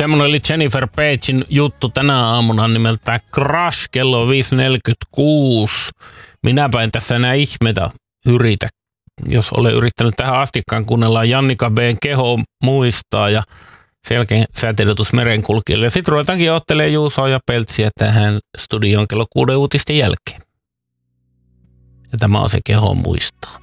Semmoinen oli Jennifer Pagein juttu tänä aamuna nimeltään Crash kello 5.46. Minäpä en tässä enää ihmetä yritä. Jos olen yrittänyt tähän astikkaan, kuunnellaan Jannika B:n Keho muistaa ja selkeä säätiedotus merenkulkijoille. Ja sitten ruvetaankin ottelemaan Juusoa ja Peltsiä tähän studioon kello 6 uutisten jälkeen. Ja tämä on se Keho muistaa.